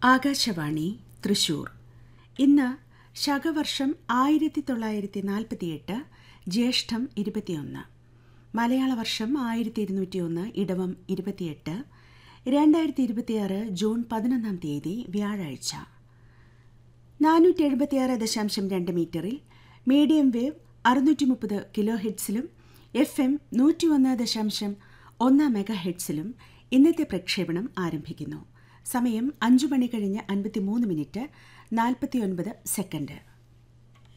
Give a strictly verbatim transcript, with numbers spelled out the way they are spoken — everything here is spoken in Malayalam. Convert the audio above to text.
ആകാശവാണി തൃശൂർ. ഇന്ന് ശകവർഷം ആയിരത്തി തൊള്ളായിരത്തി നാൽപ്പത്തിയെട്ട് ജ്യേഷ്ഠം ഇരുപത്തിയൊന്ന്, മലയാള വർഷം ആയിരത്തി ഇരുന്നൂറ്റി ഒന്ന് ഇടവം ഇരുപത്തിയെട്ട്, രണ്ടായിരത്തി ഇരുപത്തിയാറ് ജൂൺ പതിനൊന്നാം തീയതി വ്യാഴാഴ്ച. നാനൂറ്റി എഴുപത്തിയാറ് ദശാംശം രണ്ട് മീറ്ററിൽ മീഡിയം വേവ് അറുന്നൂറ്റി മുപ്പത് കിലോ ഹെഡ്സിലും എഫ് എം നൂറ്റി ഒന്ന് ദശാംശം ഒന്ന് മെഗാ ഹെഡ്സിലും ഇന്നത്തെ പ്രക്ഷേപണം ആരംഭിക്കുന്നു. സമയം അഞ്ചു മണി കഴിഞ്ഞ് അൻപത്തിമൂന്ന് മിനിറ്റ് നാൽപ്പത്തിയൊൻപത് സെക്കൻഡ്.